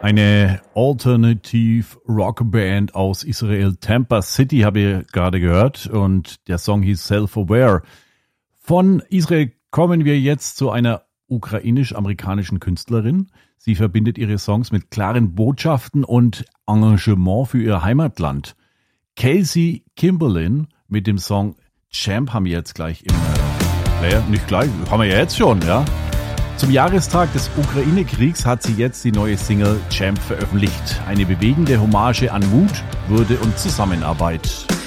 Eine Alternative Rockband aus Israel, Tampa City, habe ich gerade gehört, und der Song hieß Self-Aware. Von Israel kommen wir jetzt zu einer ukrainisch-amerikanischen Künstlerin. Sie verbindet ihre Songs mit klaren Botschaften und Engagement für ihr Heimatland. Kelsey Kimberlin mit dem Song Champ haben wir jetzt gleich im Player. Nicht gleich, haben wir ja jetzt schon, ja. Zum Jahrestag des Ukraine-Kriegs hat sie jetzt die neue Single Champ veröffentlicht. Eine bewegende Hommage an Mut, Würde und Zusammenarbeit.